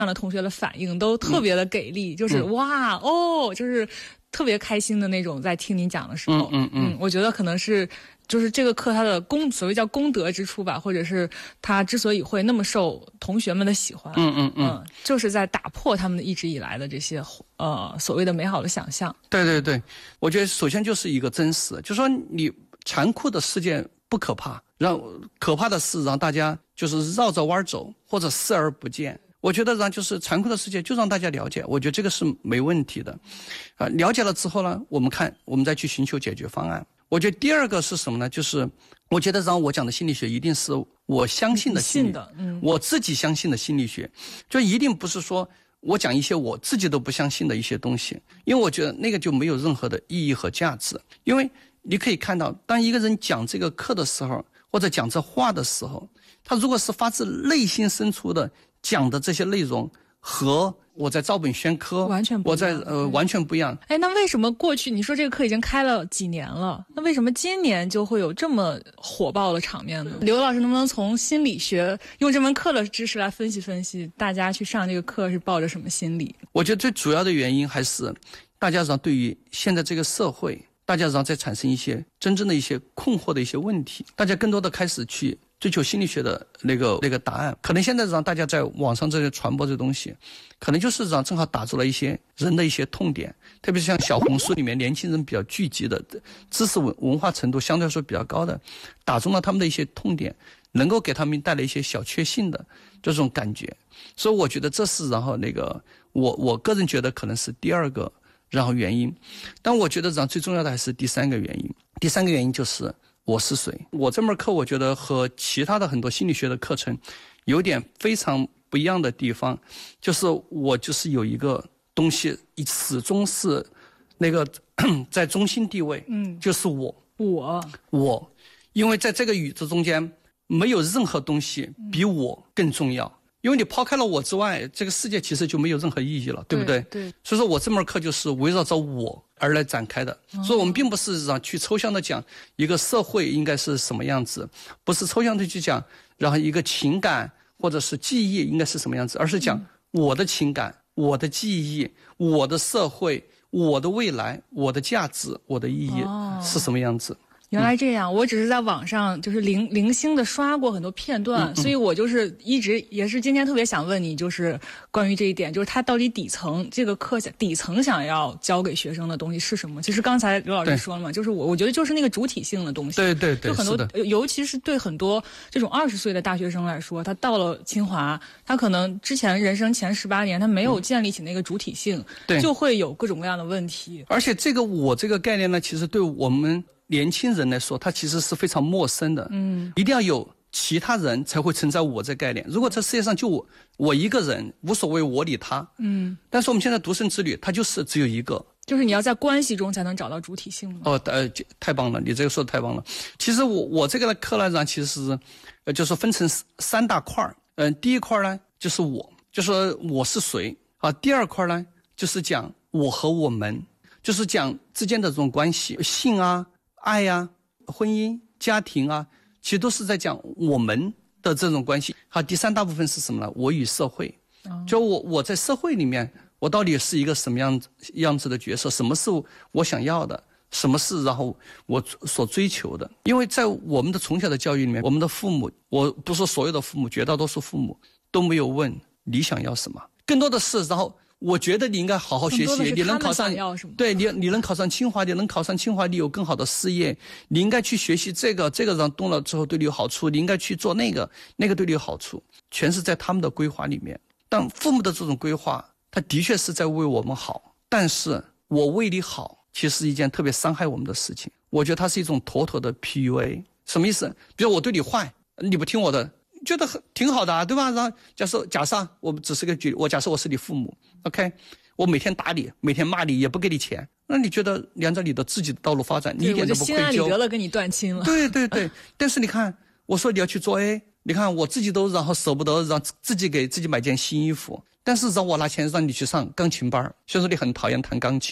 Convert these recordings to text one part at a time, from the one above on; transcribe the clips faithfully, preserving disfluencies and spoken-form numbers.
样的同学的反应都特别的给力，嗯、就是、嗯、哇哦，就是特别开心的那种，在听你讲的时候， 嗯嗯 嗯, 嗯，我觉得可能是就是这个课它的功所谓叫功德之处吧，或者是它之所以会那么受同学们的喜欢， 嗯嗯 嗯, 嗯，就是在打破他们一直以来的这些呃所谓的美好的想象。 对对对，我觉得首先就是一个真实，就是说你残酷的事件不可怕，让可怕的是让大家就是绕着弯走或者视而不见。我觉得让就是残酷的世界就让大家了解，我觉得这个是没问题的，啊，了解了之后呢，我们看我们再去寻求解决方案。我觉得第二个是什么呢？就是我觉得让我讲的心理学一定是我相信的心理， 的嗯、 我自己相信的心理学，就一定不是说我讲一些我自己都不相信的一些东西，因为我觉得那个就没有任何的意义和价值。因为你可以看到，当一个人讲这个课的时候，或者讲这话的时候，他如果是发自内心深处的讲的这些内容和我在照本宣科完全不一样， 我在呃完全不一样。 哎，那为什么过去你说这个课已经开了几年了，那为什么今年就会有这么火爆的场面呢？刘老师能不能从心理学用这门课的知识来分析分析，大家去上这个课是抱着什么心理？ 我觉得最主要的原因还是大家上对于现在这个社会，大家上在产生一些真正的一些困惑的一些问题，大家更多的开始去追求心理学的那个那个答案。可能现在让大家在网上这些传播这东西，可能就是让正好打住了一些人的一些痛点，特别是像小红书里面年轻人比较聚集的，知识文文化程度相对来说比较高的，打中了他们的一些痛点，能够给他们带来一些小确幸的这种感觉。所以我觉得这是然后那个我我个人觉得可能是第二个然后原因。但我觉得然后最重要的还是第三个原因。第三个原因就是我是谁。我这门课我觉得和其他的很多心理学的课程有点非常不一样的地方，就是我就是有一个东西始终是那个在中心地位， 嗯， 就是我我我因为在这个宇宙中间没有任何东西比我更重要，因为你抛开了我之外，这个世界其实就没有任何意义了，对不对？ 对。 所以说我这门课就是围绕着我而来展开的，哦、所以我们并不是让去抽象的讲一个社会应该是什么样子，不是抽象的去讲，然后一个情感或者是记忆应该是什么样子，而是讲我的情感、嗯、我的记忆、我的社会、我的未来、我的价值、我的意义是什么样子。哦， 原来这样，我只是在网上就是零零星的刷过很多片段，嗯嗯，所以我就是一直也是今天特别想问你，就是关于这一点，就是他到底底层这个课底层想要教给学生的东西是什么？其实刚才刘老师说了嘛，就是我我觉得就是那个主体性的东西。 对对对， 就很多，尤其是对很多这种二十岁的大学生来说，他到了清华，他可能之前人生前十八年他没有建立起那个主体性， 对， 就会有各种各样的问题。 而且这个我这个概念呢，其实对我们年轻人来说，他其实是非常陌生的。嗯，一定要有其他人才会存在我这概念。如果这世界上就我我一个人，无所谓我理他。嗯，但是我们现在独生子女，他就是只有一个。 就是你要在关系中才能找到主体性吗？ 哦，呃，太棒了，你这个说的太棒了。其实我我这个课呢，上其实是，呃，就是分成三大块儿。嗯、呃，第一块呢就是我，就说我是谁啊。第二块呢就是讲我和我们，就是讲之间的这种关系，性啊。爱呀、啊、婚姻、家庭啊，其实都是在讲我们的这种关系。好，第三大部分是什么呢？我与社会。就我我在社会里面，我到底是一个什么样子样子的角色？什么是我想要的？什么是然后我所追求的？因为在我们的从小的教育里面，我们的父母，我不说所有的父母，绝大多数父母都没有问你想要什么，更多的是然后。我觉得你应该好好学习，你能考上，对你，你能考上清华，你能考上清华，你有更好的事业，你应该去学习这个，这个让动了之后对你有好处，你应该去做那个，那个对你有好处，全是在他们的规划里面。但父母的这种规划，他的确是在为我们好，但是我为你好，其实是一件特别伤害我们的事情。我觉得它是一种妥妥的 P U A。什么意思？比如我对你坏，你不听我的。觉得很挺好的啊，对吧？然后假设假设我只是个举，我假设我是你父母 ，OK， 我每天打你，每天骂你，也不给你钱，那你觉得沿着你的自己的道路发展，你一点都不愧疚。 心安理得了跟你断亲了。 对对对，但是你看，我说你要去做 A， 你看我自己都然后舍不得让自己给自己买件新衣服，但是让我拿钱让你去上钢琴班，所以说你很讨厌弹钢琴。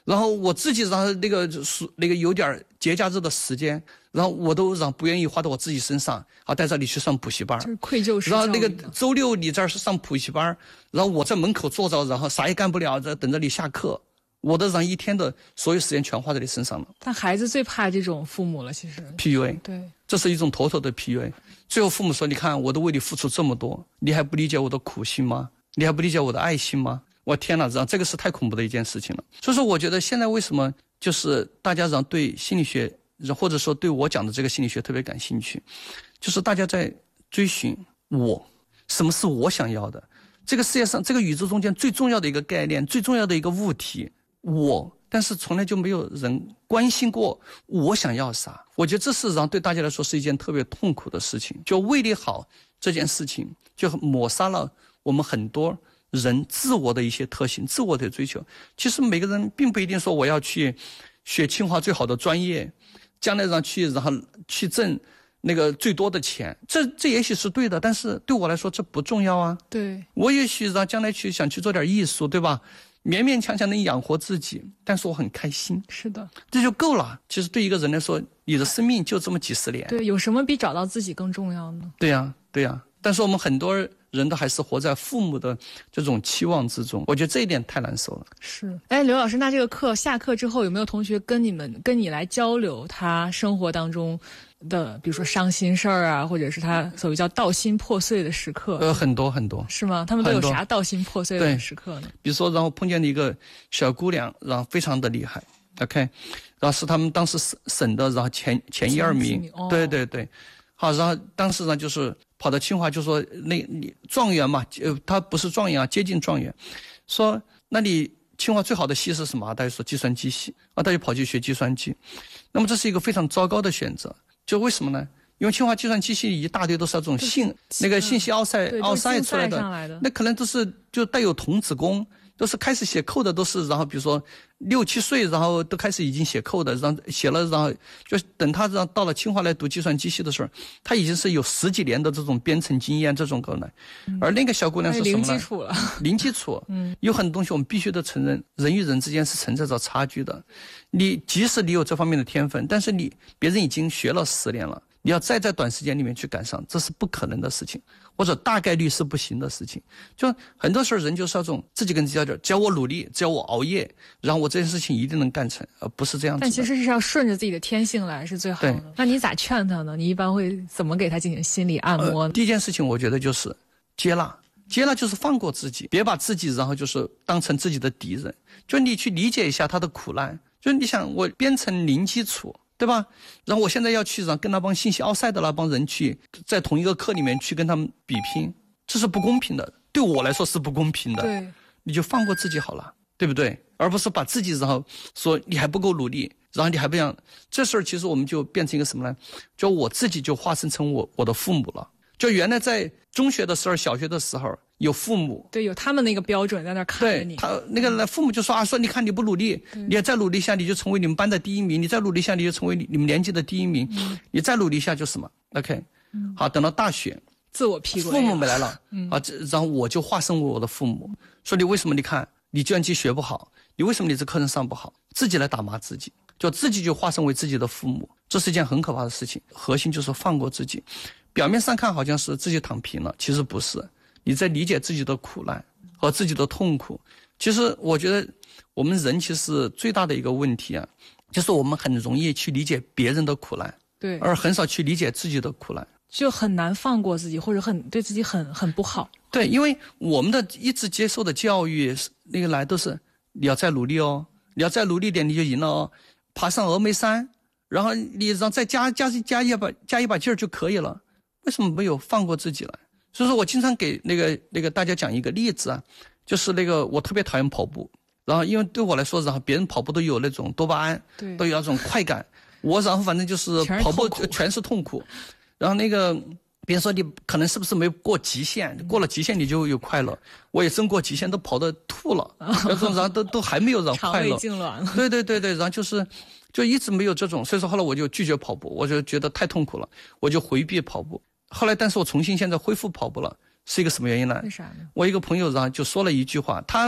然后我自己然后那个那个有点节假日的时间，然后我都让不愿意花到我自己身上啊，带着你去上补习班， 就是愧疚式教育。 然后那个周六你这儿是上补习班，然后我在门口坐着，然后啥也干不了，在等着你下课，我都让一天的所有时间全花在你身上了。 但孩子最怕这种父母了，其实 P U A， 对， 这是一种妥妥的 P U A。最后父母说：“你看，我都为你付出这么多，你还不理解我的苦心吗？你还不理解我的爱心吗？”我天哪，这个是太恐怖的一件事情了。所以说，我觉得现在为什么就是大家让对心理学，或者说对我讲的这个心理学特别感兴趣，就是大家在追寻我，什么是我想要的？这个世界上，这个宇宙中间最重要的一个概念，最重要的一个物体，我，但是从来就没有人关心过我想要啥。我觉得这事实上对大家来说是一件特别痛苦的事情。就为你好这件事情，就抹杀了我们很多人自我的一些特性，自我的追求。其实每个人并不一定说我要去学清华最好的专业，将来让去然后去挣那个最多的钱，这这也许是对的，但是对我来说这不重要啊。 对， 我也许让将来去想去做点艺术，对吧？勉勉强强能养活自己，但是我很开心。 是的， 这就够了。其实对一个人来说，你的生命就这么几十年。 对，有什么比找到自己更重要呢？ 对呀，对呀。但是我们很多人都还是活在父母的这种期望之中，我觉得这一点太难受了。 是，哎，刘老师，那这个课下课之后，有没有同学跟你们跟你来交流他生活当中的，比如说伤心事儿啊，或者是他所谓叫道心破碎的时刻？ 呃，很多很多。 是吗？他们都有啥道心破碎的时刻呢？ 比如说，然后碰见了一个小姑娘，然后非常的厉害 ，OK， 然后是他们当时省省的，然后前前一二名， 哦、 对对对。好，然后当时呢，就是跑到清华，就说那你状元嘛，呃，他不是状元啊，接近状元，说那你清华最好的系是什么？他就说计算机系啊，他就跑去学计算机。那么这是一个非常糟糕的选择，就为什么呢？因为清华计算机系一大堆都是那种信那个信息奥赛奥赛出来的，那可能都是就带有童子功。都是开始写扣的，都是然后比如说六七岁，然后都开始已经写扣的，然后写了，然后就等他让到了清华来读计算机系的时候，他已经是有十几年的这种编程经验，这种可能。嗯、而那个小姑娘是什么呢？ 零基础了， 零基础。嗯，有很多东西我们必须得承认，人与人之间是存在着差距的。你即使你有这方面的天分，但是你别人已经学了十年了，你要再在短时间里面去赶上，这是不可能的事情。或者大概率是不行的事情，就很多时候人就是那种自己跟自己较劲，只要我努力，只要我熬夜，然后我这件事情一定能干成，而不是这样子的。 但其实是要顺着自己的天性来是最好的。那你咋劝他呢？你一般会怎么给他进行心理按摩呢？ 呃、第一件事情，我觉得就是接纳，接纳就是放过自己，别把自己然后就是当成自己的敌人，就你去理解一下他的苦难。就你想，我编程零基础。对吧？然后我现在要去让跟那帮信息奥赛的那帮人去在同一个课里面去跟他们比拼，这是不公平的，对我来说是不公平的。 对， 你就放过自己好了，对不对？而不是把自己然后说你还不够努力，然后你还不想这事儿，其实我们就变成一个什么呢？就我自己就化身成我我的父母了。就原来在中学的时候、小学的时候有父母， 对，有他们那个标准在那看着你。 对，他那个父母就说啊，说你看你不努力，你要再努力一下，你就成为你们班的第一名；你再努力一下，你就成为你们年级的第一名；嗯、你再努力一下就什么 ？OK，、嗯、好，等到大学， 自我批父母没来了，嗯、啊，然后我就化身为我的父母，说你为什么？你看你计算机学不好，你为什么你这课程上不好？自己来打骂自己，就自己就化身为自己的父母，这是一件很可怕的事情。核心就是放过自己。表面上看好像是自己躺平了，其实不是，你在理解自己的苦难和自己的痛苦。其实我觉得我们人其实最大的一个问题啊，就是我们很容易去理解别人的苦难， 对， 而很少去理解自己的苦难， 就很难放过自己，或者很对自己很很不好。 对，因为我们的一直接受的教育那个来都是你要再努力哦，你要再努力点你就赢了哦，爬上峨眉山，然后你让再加加加一把加一把劲儿就可以了。为什么没有放过自己来？所以说我经常给那个那个大家讲一个例子啊，就是那个我特别讨厌跑步，然后因为对我来说，然后别人跑步都有那种多巴胺， 对， 都有那种快感，我然后反正就是跑步全是痛苦，然后那个别人说你可能是不是没有过极限，过了极限你就有快乐，我也真过极限都跑得吐了，然后然后都都还没有让快乐， 肠胃痉挛了， 对对对对，然后就是就一直没有这种，所以说后来我就拒绝跑步，我就觉得太痛苦了，我就回避跑步。后来，但是我重新现在恢复跑步了，是一个什么原因呢？ 为啥呢？ 我一个朋友然后就说了一句话，他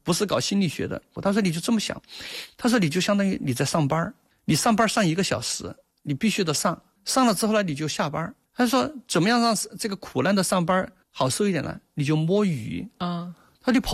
不是搞心理学的。他说你就这么想，他说你就相当于你在上班，你上班上一个小时，你必须得上，上了之后呢你就下班。他说怎么样让这个苦难的上班好受一点呢？你就摸鱼。 嗯， 他说你跑